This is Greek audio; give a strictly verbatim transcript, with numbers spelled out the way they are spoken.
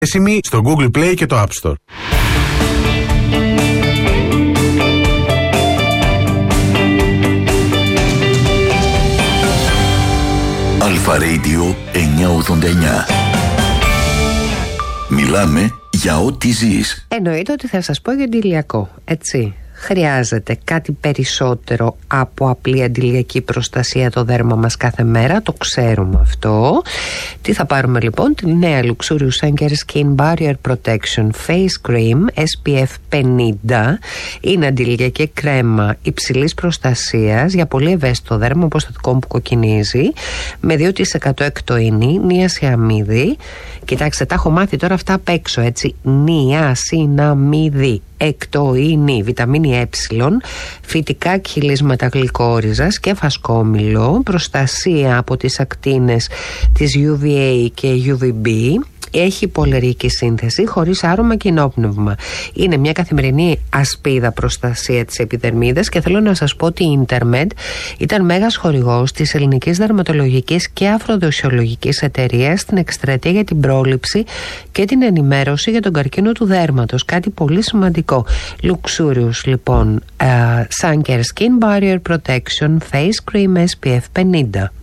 Στο Google Play και το App Store. Αλφα Radio εννιακόσια ογδόντα εννιά. Μιλάμε για ό,τι ζεις. Εννοείται ότι θα σας πω για αντιλιακό, έτσι. Χρειάζεται κάτι περισσότερο από απλή αντιλιακή προστασία το δέρμα μας κάθε μέρα, το ξέρουμε αυτό. Τι θα πάρουμε λοιπόν? Την νέα Luxurious Sunker Skin Barrier Protection Face Cream ες πι εφ πενήντα. Είναι αντιλιακή κρέμα υψηλής προστασίας για πολύ ευαίσθητο δέρμα όπως το δικό μου που κοκκινίζει, με δύο τοις εκατό εκτοινή, νιασιαμίδι. Κοιτάξτε, τα έχω μάθει τώρα αυτά απ' έξω, έτσι. Νιασιναμίδι, εκτοινή, βιταμίνη Ε, φυτικά κυλίσματα γλυκόριζας και φασκόμηλο, προστασία από τις ακτίνες της γιου βι έι και γιου βι μπι. Έχει πολερική σύνθεση χωρίς άρωμα και ενόπνευμα. Είναι μια καθημερινή ασπίδα προστασία της επιδερμίδας και θέλω να σας πω ότι η Intermed ήταν μέγας χορηγός της ελληνικής δερματολογικής και αφροδοσιολογικής εταιρείας στην εκστρατεία για την πρόληψη και την ενημέρωση για τον καρκίνο του δέρματος. Κάτι πολύ σημαντικό. Luxurious λοιπόν, uh, Sunker Skin Barrier Protection Face Cream ες πι εφ πενήντα.